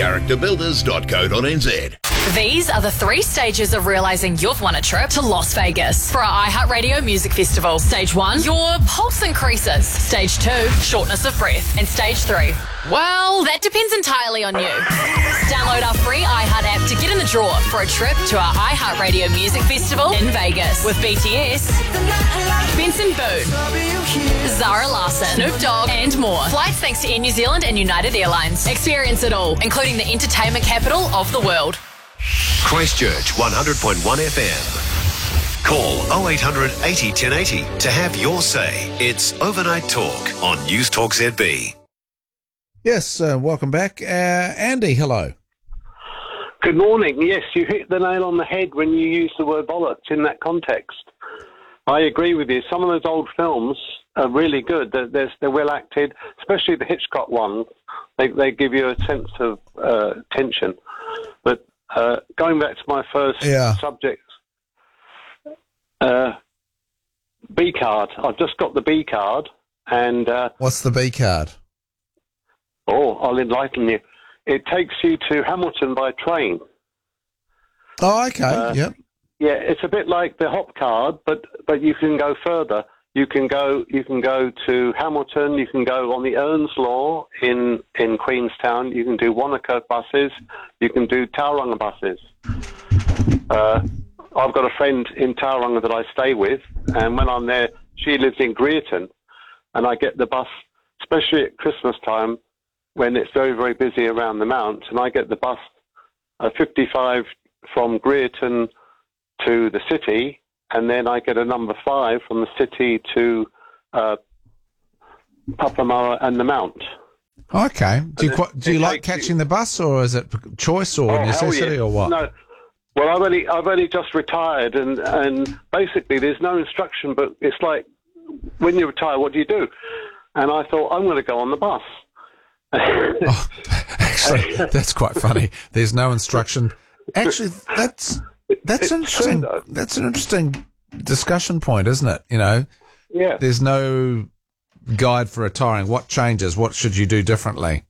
characterbuilders.co.nz. These are the 3 stages of realising you've won a trip to Las Vegas for our iHeartRadio Music Festival. Stage 1, your pulse increases. Stage 2, shortness of breath. And Stage 3, well, that depends entirely on you. Download our free iHeart app to get in the draw for a trip to our iHeartRadio Music Festival in Vegas with BTS, Benson Boone, Zara Larsson, Snoop Dogg, and more. Flights thanks to Air New Zealand and United Airlines. Experience it all, including the entertainment capital of the world. Christchurch 100.1 FM. Call 0800 80 1080 to have your say. It's Overnight Talk on News Talk ZB. Yes, welcome back. Andy, hello. Good morning. Yes, you hit the nail on the head when you use the word bollocks in that context. I agree with you. Some of those old films are really good. They're well acted, especially the Hitchcock ones. They give you a sense of tension. But going back to my first subject, B card. I've just got the B card. And what's the B card? Oh, I'll enlighten you. It takes you to Hamilton by train. Oh, okay. Yep. Yeah, it's a bit like the Hop card, but you can go further. You can go to Hamilton. You can go on the Earnslaw in Queenstown. You can do Wanaka buses. You can do Tauranga buses. I've got a friend in Tauranga that I stay with, and when I'm there, she lives in Greerton, and I get the bus, especially at Christmas time, when it's very, very busy around the mount, and I get the bus 55 from Greerton to the city, and then I get a number 5 from the city to Papamoa and the mount. Okay. Do you like catching the bus, or is it choice or necessity or what? No. Well, I've only just retired, and basically there's no instruction book. It's like when you retire, what do you do? And I thought I'm going to go on the bus. Actually, that's quite funny. There's no instruction. Actually, that's interesting. That's an interesting discussion point, isn't it? You know, yeah. There's no guide for retiring. What changes? What should you do differently?